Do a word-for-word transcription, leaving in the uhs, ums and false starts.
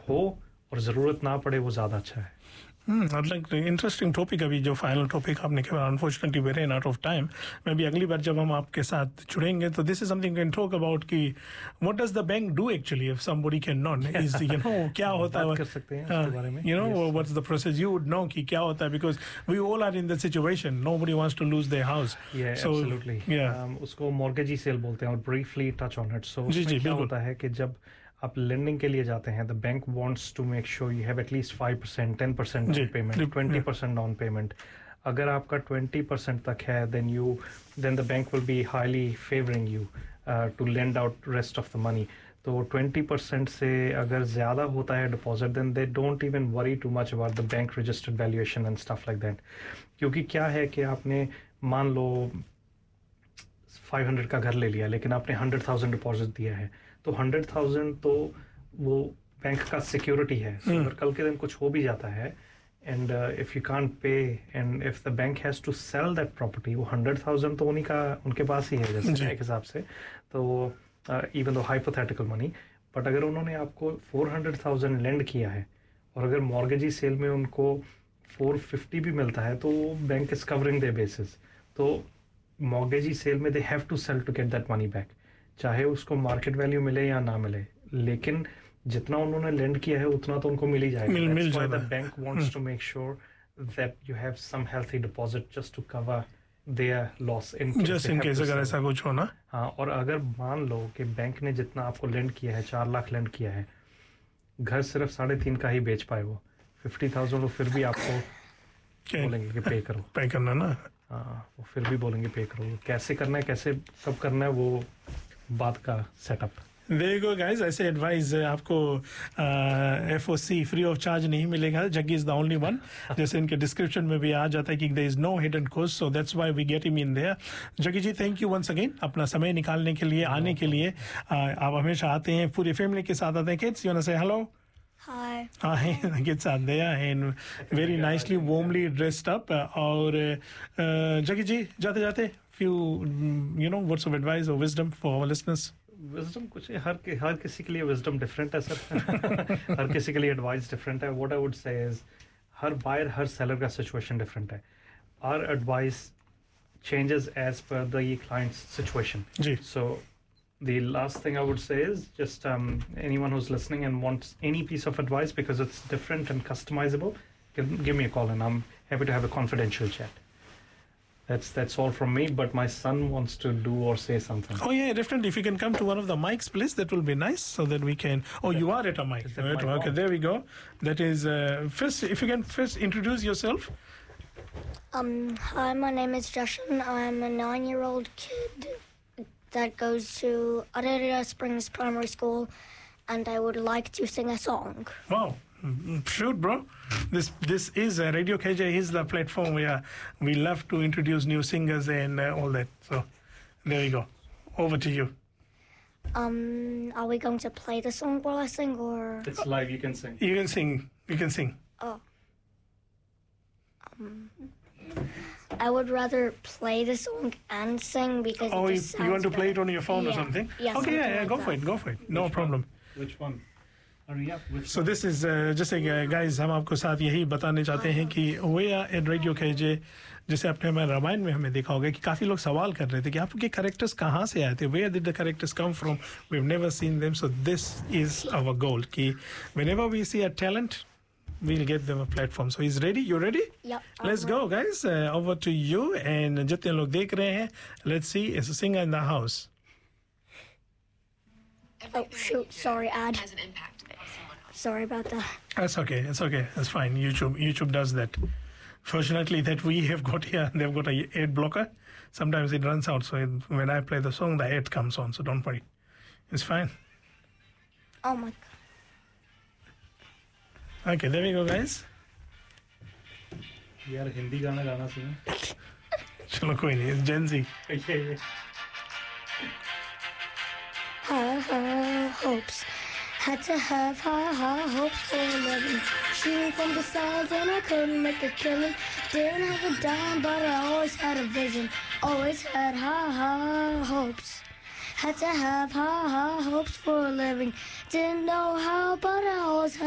हो और ज़रूरत ना पड़े वो ज़्यादा अच्छा है. हम्म लाइक इंटरेस्टिंग टॉपिक अभी जो फाइनल टॉपिक आपने कहा unfortunately way run out of time मैं भी अगली बार जब हम आपके साथ जुड़ेंगे तो this is something can talk about कि what does the bank do actually if somebody can not is you know क्या होता है कर सकते हैं इसके बारे में you know what's the process you would know कि क्या होता है because we all are in the situation nobody wants to lose their house so absolutely उसको मॉर्गेजी सेल बोलते हैं और briefly touch on it so क्या होता है कि जब आप लेंडिंग के लिए जाते हैं the bank wants to make sure you have at least five percent ten percent down payment twenty percent down payment. अगर आपका ट्वेंटी परसेंट तक है then you then the bank will be highly favouring you to lend out rest of the money. तो twenty percent से अगर ज़्यादा होता है deposit then they don't even worry too much about the bank registered valuation and stuff like that. क्योंकि क्या है कि आपने मान लो फाइव हंड्रेड का घर ले लिया लेकिन आपने हंड्रेड थाउजेंड डिपॉजिट दिया है तो हंड्रेड थाउजेंड तो वो बैंक का सिक्योरिटी है. so, अगर कल के दिन कुछ हो भी जाता है and if you can't pay and if the bank has to cell that property वो हंड्रेड थाउजेंड तो उन्हीं का उनके पास ही है जैसे एक हिसाब से. तो even though hypothetical money but अगर उन्होंने आपको फोर हंड्रेड थाउजेंड लेंड किया है और अगर मॉर्गेजी सेल में उनको फोर फिफ्टी भी मिलता है तो bank is covering there basis. तो मॉर्गेजी सेल में they have to cell to get that money back चाहे उसको मार्केट वैल्यू मिले या ना मिले लेकिन जितना उन्होंने लेंड किया है उतना तो उनको मिल ही जाएगा. मिल, मिल जाएगा. The bank wants to make sure that you have some healthy deposit just to cover their loss in just in case अगर ऐसा कुछ हो ना. हाँ और अगर मान लो कि बैंक ने जितना आपको लेंड किया है चार लाख लेंड किया है घर सिर्फ साढ़े तीन का ही बेच पाए वो फिफ्टी थाउजेंड वो फिर भी आपको बोलेंगे कि पे करो पे करना ना. हाँ वो फिर भी बोलेंगे पे करो. कैसे करना है कैसे सब करना है वो बात का setup. There you go guys, ऐसे एडवाइस आपको F O C free of charge नहीं मिलेगा. Jaggi is the only one जैसे इनके डिस्क्रिप्शन में भी आ जाता है कि there is no hidden cost so that's why we get him in their. Jaggi ji thank you once again अपना समय निकालने के लिए आने के लिए. uh, आप हमेशा आते हैं पूरी फैमिली के साथ आते हैं. किड्स यू वांट टू से hello. Hi. Hi, the kids are there and very nicely, warmly dressed up. और जगी जी जाते जाते few you know words of advice or wisdom for our listeners. Wisdom कुछ हर के हर किसी के लिए wisdom different है सर. हर किसी के लिए advice different है. What I would say is her buyer her seller का situation different है. Our advice changes as per the client's situation. Ji. So the last thing I would say is just um, anyone who's listening and wants any piece of advice because it's different and customizable, give, give me a call and I'm happy to have a confidential chat. That's that's all from me. But my son wants to do or say something. Oh yeah, definitely. If you can come to one of the mics, please, that will be nice, so that we can. Oh, you are at a mic. Right, mic okay, on? There we go. That is uh, first. If you can first introduce yourself. Um. Hi, my name is Justin. I'm a nine-year-old kid that goes to Araria Springs Primary School, and I would like to sing a song. Wow. Shoot, bro. This this is uh, Radio K J is the platform where we love to introduce new singers and uh, all that. So there you go. Over to you. Um, are we going to play the song while I sing, or? It's live. You can sing. You can sing. You can sing. Oh. Um, I would rather play the song and sing because. Oh, it you, just you want to play it on your phone yeah. or something? Yeah. Okay, yeah, yeah. Like Go that. for it. Go for it. No Which problem. One? Which one? Hurry up. Which So this is uh, just a guys हम आपको साथ यही बताने चाहते हैं कि way at radio के जे जैसे आपने हमारे रामायण में हमें देखा होगा कि काफ़ी लोग सवाल कर रहे थे कि आपके कैरेक्टर्स कहाँ से आए थे. Where did the characters come from. We have never seen them. So this is our goal कि whenever we C a talent we'll get them a platform. So he's ready. You ready? Yep. Let's go, guys. Uh, over to you. And जितने लोग देख रहे हैं, let's see. It's a singer in the house. Oh shoot! Sorry, ad. Sorry about that. That's okay. It's okay. That's fine. YouTube YouTube does that. Fortunately, that we have got here, they've got a ad blocker. Sometimes it runs out. So it, when I play the song, the ad comes on. So don't worry. It's fine. Oh my God. Okay, there we go, guys. यार हिंदी गाना गाना सुनो. चलो कोई नहीं. It's Gen Z. Ha ha hopes. Had to have ha ha hopes for a living. Shooting from the stars and I couldn't make a killing. Didn't have a dime, but I always had a vision. Always had ha ha hopes. Had to have ha ha hopes for a living. Didn't know how, but I always had